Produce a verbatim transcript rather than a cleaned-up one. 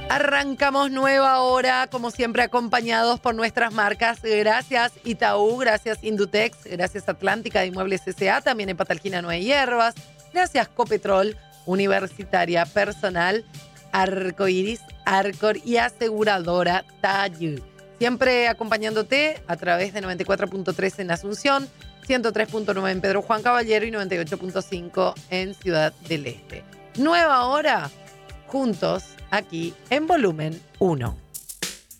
Arrancamos nueva hora, como siempre acompañados por nuestras marcas. Gracias Itaú, gracias Indutex, gracias Atlántica de Inmuebles S A, también en Patalquina no hay hierbas. Gracias Copetrol, Universitaria Personal, Arcoiris, Arcor y Aseguradora Tayu. Siempre acompañándote a través de noventa y cuatro punto tres en Asunción, ciento tres punto nueve en Pedro Juan Caballero y noventa y ocho punto cinco en Ciudad del Este. Nueva hora, juntos aquí en Volumen uno.